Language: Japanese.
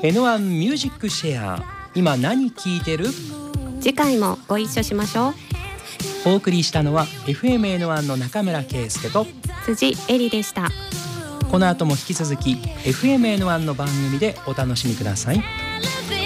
N1 ミュージックシェア、今何聴いてる？ 次回もご一緒しましょう。 お送りしたのは FMN1 の中村圭介と辻恵里でした。 この後も引き続き FMN1 の番組でお楽しみください。